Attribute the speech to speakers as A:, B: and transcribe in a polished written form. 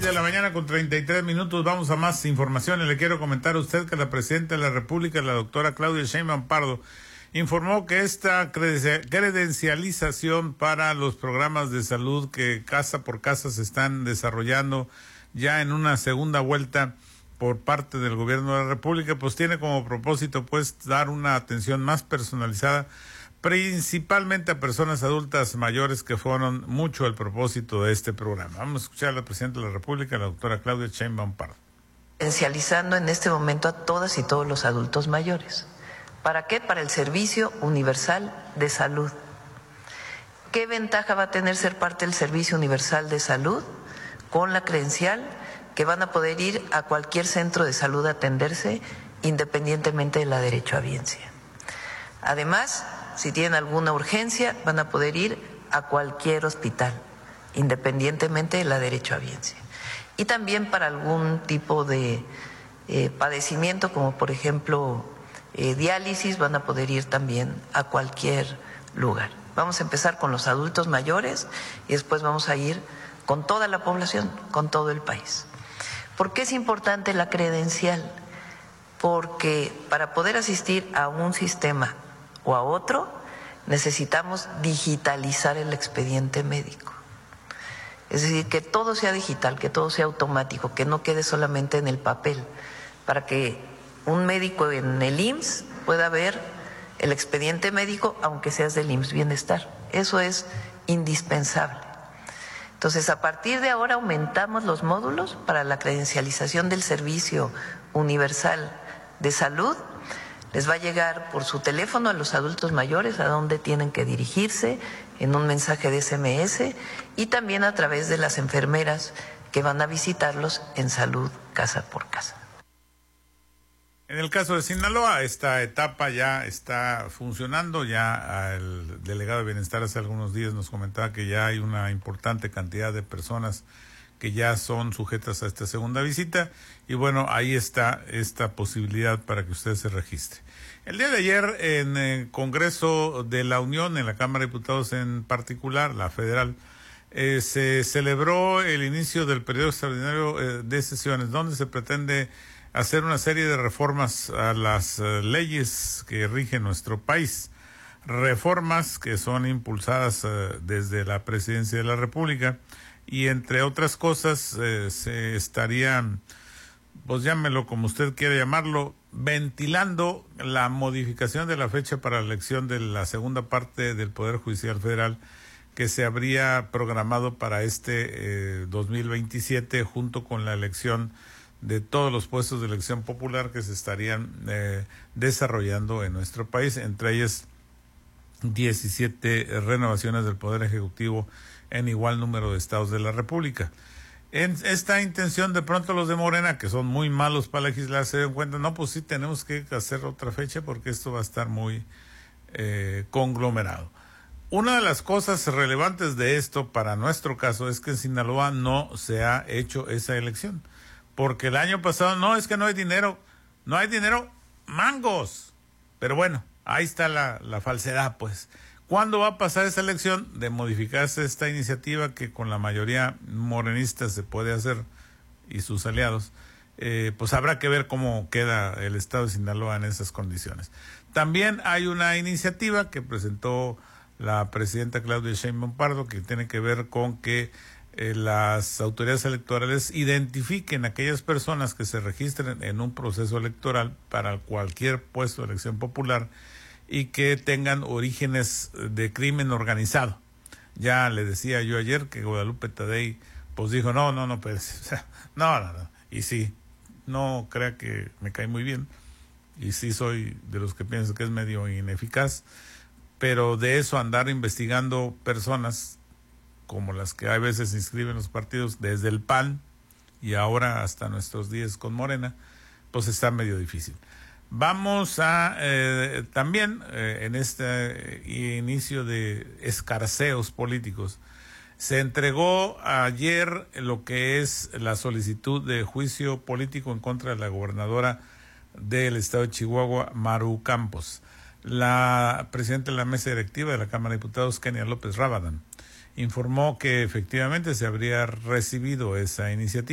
A: de la mañana con 33 minutos. Vamos a más información y le quiero comentar a usted que la presidenta de la República, la doctora Claudia Sheinbaum Pardo, informó que esta credencialización para los programas de salud que casa por casa se están desarrollando ya en una segunda vuelta por parte del gobierno de la República, pues tiene como propósito pues dar una atención más personalizada principalmente a personas adultas mayores, que fueron mucho el propósito de este programa. Vamos a escuchar a la presidenta de la República, la doctora Claudia Sheinbaum Pardo.
B: Potencializando en este momento a todas y todos los adultos mayores. ¿Para qué? Para el servicio universal de salud. ¿Qué ventaja va a tener ser parte del servicio universal de salud? Con la credencial que van a poder ir a cualquier centro de salud a atenderse independientemente de la derechohabiencia. Además, si tienen alguna urgencia, van a poder ir a cualquier hospital, independientemente de la derechohabiencia. Y también para algún tipo de padecimiento, como por ejemplo diálisis, van a poder ir también a cualquier lugar. Vamos a empezar con los adultos mayores y después vamos a ir con toda la población, con todo el país. ¿Por qué es importante la credencial? Porque para poder asistir a un sistema o a otro, necesitamos digitalizar el expediente médico. Es decir, que todo sea digital, que todo sea automático, que no quede solamente en el papel, para que un médico en el IMSS pueda ver el expediente médico, aunque seas del IMSS Bienestar. Eso es indispensable. Entonces, a partir de ahora aumentamos los módulos para la credencialización del servicio universal de salud. Les va a llegar por su teléfono a los adultos mayores a dónde tienen que dirigirse, en un mensaje de SMS, y también a través de las enfermeras que van a visitarlos en salud casa por casa.
A: En el caso de Sinaloa, esta etapa ya está funcionando. Ya el delegado de Bienestar hace algunos días nos comentaba que ya hay una importante cantidad de personas que ya son sujetas a esta segunda visita, y bueno, ahí está esta posibilidad para que usted se registre. El día de ayer en el Congreso de la Unión, en la Cámara de Diputados en particular, la federal, se celebró el inicio del periodo extraordinario de sesiones, donde se pretende hacer una serie de reformas a las leyes que rigen nuestro país, reformas que son impulsadas desde la Presidencia de la República, y entre otras cosas se estarían, pues llámelo como usted quiera llamarlo, ventilando la modificación de la fecha para la elección de la segunda parte del Poder Judicial Federal, que se habría programado para este 2027, junto con la elección de todos los puestos de elección popular que se estarían desarrollando en nuestro país, entre ellas 17 renovaciones del Poder Ejecutivo en igual número de estados de la República. En esta intención, de pronto los de Morena, que son muy malos para legislar, se dan cuenta, no, pues sí tenemos que hacer otra fecha porque esto va a estar muy conglomerado. Una de las cosas relevantes de esto para nuestro caso es que en Sinaloa no se ha hecho esa elección, porque el año pasado, no, es que no hay dinero, mangos, pero bueno, ahí está la falsedad, pues. ¿Cuándo va a pasar esa elección de modificarse esta iniciativa que con la mayoría morenista se puede hacer y sus aliados? Pues habrá que ver cómo queda el estado de Sinaloa en esas condiciones. También hay una iniciativa que presentó la presidenta Claudia Sheinbaum Pardo, que tiene que ver con que las autoridades electorales identifiquen a aquellas personas que se registren en un proceso electoral para cualquier puesto de elección popular y que tengan orígenes de crimen organizado. Ya le decía yo ayer que Guadalupe Tadei pues dijo, no, pues, o sea, no, y sí, no crea que me cae muy bien, y sí soy de los que piensan que es medio ineficaz, pero de eso andar investigando personas como las que a veces se inscriben en los partidos desde el PAN y ahora hasta nuestros días con Morena, pues está medio difícil. Vamos a también en este inicio de escarceos políticos, se entregó ayer lo que es la solicitud de juicio político en contra de la gobernadora del estado de Chihuahua, Maru Campos. La presidenta de la mesa directiva de la Cámara de Diputados, Kenia López Rabadán, informó que efectivamente se habría recibido esa iniciativa.